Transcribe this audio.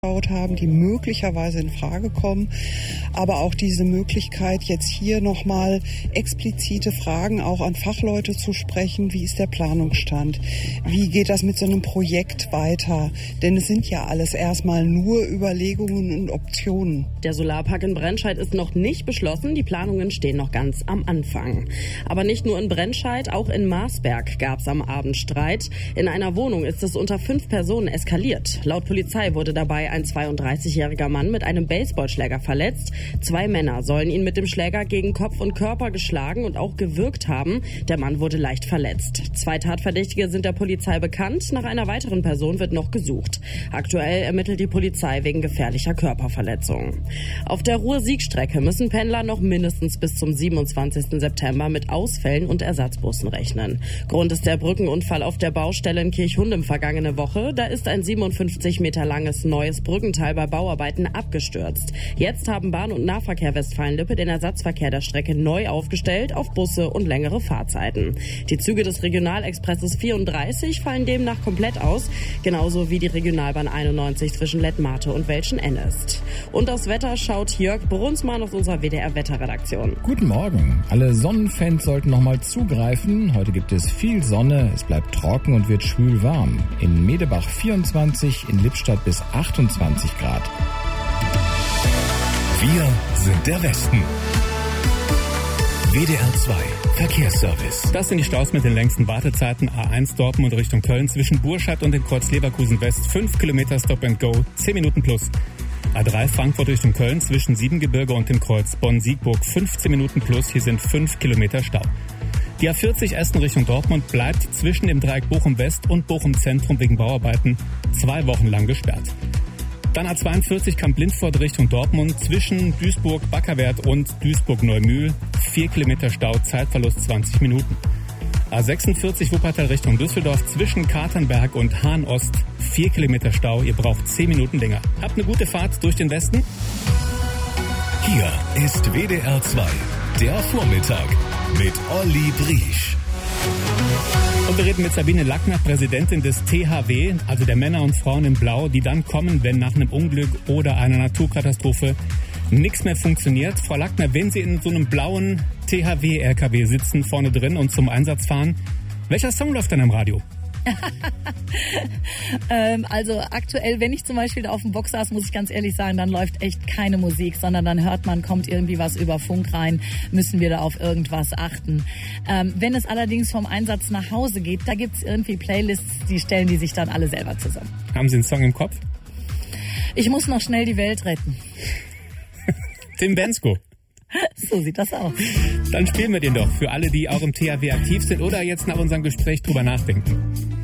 haben, die möglicherweise in Frage kommen, aber auch diese Möglichkeit, jetzt hier nochmal explizite Fragen auch an Fachleute zu sprechen. Wie ist der Planungsstand? Wie geht das mit so einem Projekt weiter? Denn es sind ja alles erstmal nur Überlegungen und Optionen. Der Solarpark in Brennscheid ist noch nicht beschlossen. Die Planungen stehen noch ganz am Anfang. Aber nicht nur in Brennscheid, auch in Marsberg gab es am Abend Streit. In einer Wohnung ist es unter 5 Personen eskaliert. Laut Polizei wurde dabei ein 32-jähriger Mann mit einem Baseballschläger verletzt. 2 Männer sollen ihn mit dem Schläger gegen Kopf und Körper geschlagen und auch gewürgt haben. Der Mann wurde leicht verletzt. 2 Tatverdächtige sind der Polizei bekannt. Nach einer weiteren Person wird noch gesucht. Aktuell ermittelt die Polizei wegen gefährlicher Körperverletzung. Auf der Ruhr-Sieg-Strecke müssen Pendler noch mindestens bis zum 27. September mit Ausfällen und Ersatzbussen rechnen. Grund ist der Brückenunfall auf der Baustelle in Kirchhundem vergangene Woche. Da ist ein 57 Meter langes neues Brückenteil bei Bauarbeiten abgestürzt. Jetzt haben Bahn- und Nahverkehr Westfalen-Lippe den Ersatzverkehr der Strecke neu aufgestellt auf Busse und längere Fahrzeiten. Die Züge des Regionalexpresses 34 fallen demnach komplett aus, genauso wie die Regionalbahn 91 zwischen Lettmate und Welschen-Ennest. Und aufs Wetter schaut Jörg Brunsmann aus unserer WDR-Wetterredaktion. Guten Morgen. Alle Sonnenfans sollten nochmal zugreifen. Heute gibt es viel Sonne, es bleibt trocken und wird schwül warm. In Medebach 24, in Lippstadt bis 28 Grad. Wir sind der Westen. WDR 2 Verkehrsservice. Das sind die Staus mit den längsten Wartezeiten. A1 Dortmund Richtung Köln zwischen Burscheid und dem Kreuz Leverkusen West. 5 Kilometer Stop and Go, 10 Minuten plus. A3 Frankfurt Richtung Köln zwischen Siebengebirge und dem Kreuz Bonn-Siegburg. 15 Minuten plus, hier sind 5 Kilometer Stau. Die A40 Essen Richtung Dortmund bleibt zwischen dem Dreieck Bochum West und Bochum Zentrum wegen Bauarbeiten 2 Wochen lang gesperrt. Dann A42 Kamp-Lindfort Richtung Dortmund zwischen Duisburg-Backerwerth und Duisburg-Neumühl. 4 Kilometer Stau, Zeitverlust 20 Minuten. A46 Wuppertal Richtung Düsseldorf zwischen Katernberg und Hahn-Ost. 4 Kilometer Stau, ihr braucht 10 Minuten länger. Habt eine gute Fahrt durch den Westen. Hier ist WDR 2, der Vormittag mit Olli Briesch. Und wir reden mit Sabine Lackner, Präsidentin des THW, also der Männer und Frauen in Blau, die dann kommen, wenn nach einem Unglück oder einer Naturkatastrophe nichts mehr funktioniert. Frau Lackner, wenn Sie in so einem blauen THW-RKW sitzen, vorne drin und zum Einsatz fahren, welcher Song läuft dann im Radio? Also aktuell, wenn ich zum Beispiel auf dem Box saß, muss ich ganz ehrlich sagen, dann läuft echt keine Musik, sondern dann hört man, kommt irgendwie was über Funk rein, müssen wir da auf irgendwas achten. Wenn es allerdings vom Einsatz nach Hause geht, da gibt es irgendwie Playlists, die stellen die sich dann alle selber zusammen. Haben Sie einen Song im Kopf? Ich muss noch schnell die Welt retten. Tim Bensko. So sieht das aus. Dann spielen wir den doch für alle, die auch im THW aktiv sind oder jetzt nach unserem Gespräch drüber nachdenken.